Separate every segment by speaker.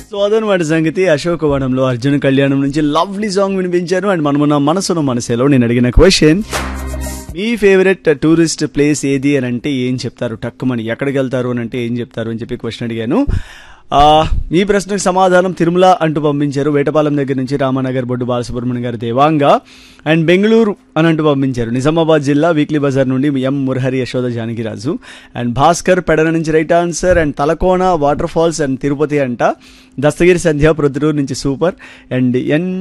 Speaker 1: So అదనమాట సంగతి. అశోకవనంలో అర్జున కళ్యాణం నుంచి లవ్లీ సాంగ్ వినిపించారు. అండ్ మనమున్న మనసును మనసేలో నేను అడిగిన క్వశ్చన్, మీ ఫేవరెట్ టూరిస్ట్ ప్లేస్ ఏది అని అంటే ఏం చెప్తారు? టక్కుమని ఎక్కడికి వెళ్తారు అని అంటే ఏం చెప్తారు అని చెప్పి క్వశ్చన్ అడిగాను. మీ ప్రశ్నకు సమాధానం తిరుమల అంటూ పంపించారు. వేటపాలెం దగ్గర నుంచి రామానగర్ బొడ్డు బాలసుబ్రహ్మణ్యం గారు దేవాంగ. అండ్ బెంగళూరు అని అంటూ పంపించారు. నిజామాబాద్ జిల్లా వీక్లీ బజార్ నుండి ఎం మురహరి యశోద జానకిరాజు. అండ్ భాస్కర్ పెడన నుంచి right answer. And Talakona water falls and Tirupati అంట. దస్తగిరి సంధ్య ప్రొద్దుటూరు నుంచి సూపర్. అండ్ ఎన్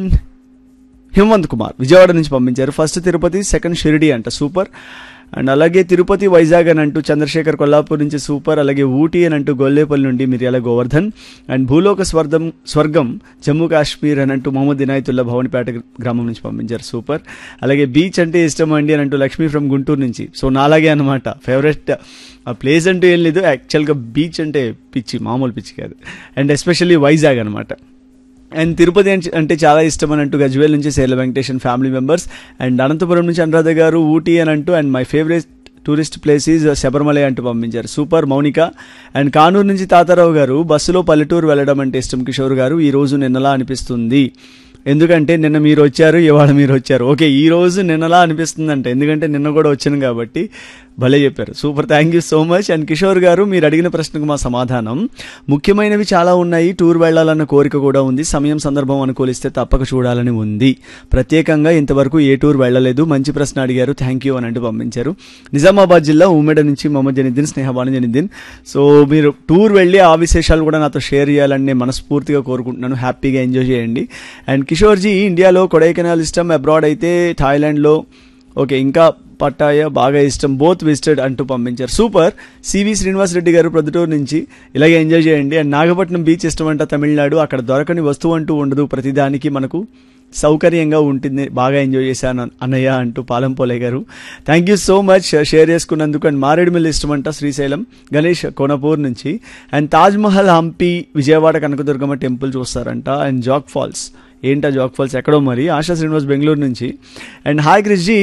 Speaker 1: హిమంత్ కుమార్ విజయవాడ నుంచి పంపించారు. ఫస్ట్ తిరుపతి, సెకండ్ షిరిడి అంట, సూపర్. అండ్ అలాగే తిరుపతి వైజాగ్ అని అంటూ చంద్రశేఖర్ కొల్లాపూర్ నుంచి సూపర్. అలాగే ఊటీ అని అంటూ గొల్లేపల్లి నుండి మిర్యాల గోవర్ధన్. అండ్ భూలోక స్వర్గం జమ్మూ కాశ్మీర్ అని అంటూ మొహమ్మద్ ఇనాయతుల్లా భవనిపేట గ్రామం నుంచి పంపించారు, సూపర్. అలాగే బీచ్ అంటే ఇష్టం అండి అని అంటూ లక్ష్మీ ఫ్రమ్ గుంటూరు నుంచి. సో నాలాగే అనమాట, ఫేవరెట్ ప్లేస్ అంటూ ఏం లేదు, యాక్చువల్గా బీచ్ అంటే పిచ్చి, మామూలు పిచ్చి కాదు. అండ్ ఎస్పెషల్లీ వైజాగ్ అనమాట. అండ్ తిరుపతి అంటే చాలా ఇష్టం అని అంటూ గజ్వేల్ నుంచి Serla Venkatesan family members. And Anantapuram నుంచి అనురాధ గారు ఊటీ అని అంటూ. And my favourite tourist place is Sabarimala అంటూ పంపించారు, సూపర్ మౌనిక. అండ్ కానూరు నుంచి తాతారావు గారు బస్సులో పల్లెటూరు వెళ్ళడం అంటే ఇష్టం కిషోర్ గారు. ఈ రోజు నిన్నలా అనిపిస్తుంది, ఎందుకంటే నిన్న మీరు వచ్చారు, ఇవాళ మీరు వచ్చారు. ఓకే, ఈ రోజు నిన్నలా అనిపిస్తుందంట, ఎందుకంటే నిన్న కూడా వచ్చాను కాబట్టి. భలే చెప్పారు, super, thank you so much. And Kishore గారు, మీరు అడిగిన ప్రశ్నకు మా సమాధానం, ముఖ్యమైనవి చాలా ఉన్నాయి, టూర్ వెళ్లాలన్న కోరిక కూడా ఉంది, సమయం సందర్భం అనుకూలిస్తే తప్పక చూడాలని ఉంది. ప్రత్యేకంగా ఇంతవరకు ఏ టూర్ వెళ్ళలేదు. మంచి ప్రశ్న అడిగారు, థ్యాంక్ యూ అని అంటూ పంపించారు. నిజామాబాద్ జిల్లా ఉమ్మేడ నుంచి మొహమ్మద్ జనిద్దీన్, స్నేహబాను జనిద్దీన్. సో మీరు టూర్ వెళ్ళి ఆ విశేషాలు కూడా నాతో షేర్ చేయాలని నేను మనస్ఫూర్తిగా కోరుకుంటున్నాను. హ్యాపీగా ఎంజాయ్ చేయండి. అండ్ కిషోర్జీ, ఇండియాలో కొడైకెనాల్ ఇష్టం, అబ్రాడ్ అయితే థాయిలాండ్లో ఓకే, ఇంకా పట్టాయ బాగా ఇష్టం, బోత్ విజిటెడ్ అంటూ పంపించారు, సూపర్. సివి శ్రీనివాస్ రెడ్డి గారు ప్రొద్దుటూరు నుంచి. ఇలాగే ఎంజాయ్ చేయండి. అండ్ నాగపట్నం బీచ్ ఇష్టం అంట, తమిళనాడు. అక్కడ దొరకని వస్తువు అంటూ ఉండదు, ప్రతిదానికి మనకు సౌకర్యంగా ఉంటుంది, బాగా ఎంజాయ్ చేశాను అన్నయ్య అంటూ పాలంపోలే గారు. Thank you so much share చేసుకున్నందుకు. అండ్ మారేడుమిల్లి ఇష్టం అంట శ్రీశైలం. గణేష్ కోనపూర్ నుంచి. And Taj Mahal, Hampi, Vijayawada Kanakadurgamma temple చూస్తారంట. And Jack falls, ఏంటా జాక్ ఫాల్స్ ఎక్కడో మరి. ఆశా శ్రీనివాస్ బెంగళూరు నుంచి. అండ్ హాయ్ క్రిష్జీ,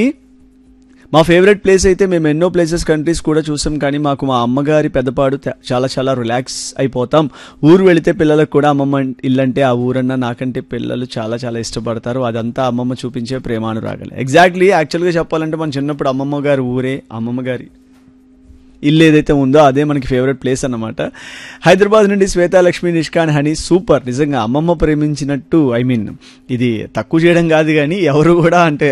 Speaker 1: మా ఫేవరెట్ ప్లేస్ అయితే మేము ఎన్నో ప్లేసెస్ కంట్రీస్ కూడా చూసాం, కానీ మాకు మా అమ్మగారి పెద్దపాడు చాలా చాలా రిలాక్స్ అయిపోతాం. ఊరు వెళితే పిల్లలకు కూడా అమ్మమ్మ ఇల్లంటే ఆ ఊరన్నా నాకంటే పిల్లలు చాలా చాలా ఇష్టపడతారు. అదంతా అమ్మమ్మ చూపించే ప్రేమానురాగాలు. ఎగ్జాక్ట్లీ, యాక్చువల్గా చెప్పాలంటే మన చిన్నప్పుడు అమ్మమ్మ గారి ఊరే, అమ్మమ్మ గారి ఇల్లు ఏదైతే ఉందో అదే మనకి ఫేవరెట్ ప్లేస్ అన్నమాట. హైదరాబాద్ నుండి శ్వేతాలక్ష్మి, నిష్కాన్ హనీ, సూపర్. నిజంగా అమ్మమ్మ ప్రేమించినట్టు, ఐ మీన్ ఇది తక్కువ చేయడం కాదు కానీ ఎవరు కూడా అంటే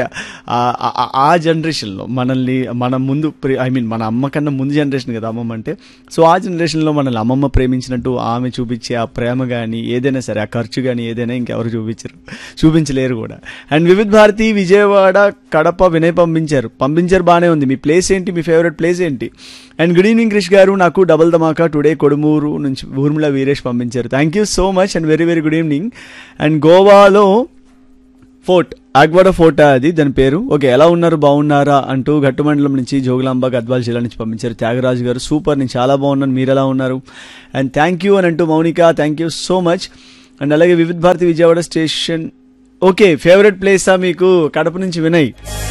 Speaker 1: ఆ జనరేషన్లో మనల్ని మన ముందు ఐ మీన్ మన అమ్మ కన్నా ముందు జనరేషన్ కదా అమ్మమ్మ అంటే. సో ఆ జనరేషన్లో మనల్ని అమ్మమ్మ ప్రేమించినట్టు ఆమె చూపించే ఆ ప్రేమ కానీ ఏదైనా సరే, ఆ ఖర్చు కానీ ఏదైనా ఇంకెవరు చూపించలేరు కూడా. అండ్ వివిధ్ భారతి విజయవాడ, కడప వినయ్ పంపించారు బాగానే ఉంది. మీ ప్లేస్ ఏంటి, మీ ఫేవరెట్ ప్లేస్ ఏంటి? అండ్ గుడ్ ఈవినింగ్ క్రిష్ గారు, నాకు డబుల్ ధమాకా టుడే కొడుమూరు నుంచి ఊర్మిళ వీరేష్ పంపించారు, thank you so much and very very good evening. And గోవాలో ఫోర్ట్, ఆగ్వాడ ఫోర్ట్ అది దాని పేరు. ఓకే, ఎలా ఉన్నారు, బాగున్నారా అంటూ గట్టుమండలం నుంచి జోగులాంబ గద్వాల్ జిల్లా నుంచి పంపించారు త్యాగరాజు గారు, సూపర్, నేను చాలా బాగున్నాను, మీరు ఎలా ఉన్నారు? అండ్ థ్యాంక్ యూ అని అంటూ Mounika, thank you so much. And అలాగే Vividh Bharati Vijayawada station. Okay, favourite ప్లేసా మీకు? కడప నుంచి వినయ్.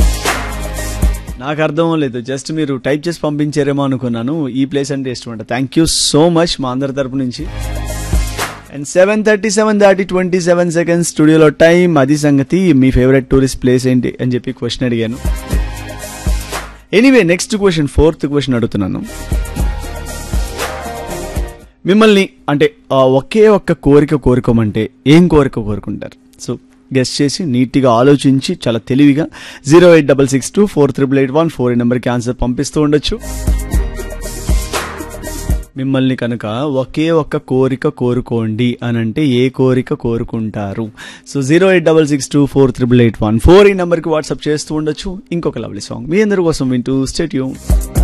Speaker 1: నాకు అర్థం లేదు, జస్ట్ మీరు టైప్ చేసి పంపించారేమో అనుకున్నాను. ఈ ప్లేస్ అంటే ఇష్టం అంట, థ్యాంక్ యూ సో మచ్ మా అందరి తరపు నుంచి. అండ్ 7:37 దాటి 27 seconds స్టూడియోలో టైం. అది సంగతి. మీ ఫేవరెట్ టూరిస్ట్ ప్లేస్ ఏంటి అని చెప్పి క్వశ్చన్ అడిగాను. Anyway, next question, 4th question అడుగుతున్నాను. మిమ్మల్ని అంటే ఒకే ఒక్క కోరిక కోరుకోమంటే ఏం కోరిక కోరుకుంటారు? సో గెస్ట్ చేసి నీట్గా ఆలోచించి చాలా తెలివిగా 08662438814 ఈ నెంబర్కి ఆన్సర్ పంపిస్తూ ఉండొచ్చు. మిమ్మల్ని కనుక ఒకే ఒక్క కోరిక కోరుకోండి అని అంటే ఏ కోరిక కోరుకుంటారు? సో 08662438814 ఈ నెంబర్కి వాట్సాప్ చేస్తూ ఉండొచ్చు. ఇంకొక లవ్లీ సాంగ్ మీ అందరి కోసం వింటూ స్టే ట్యూన్.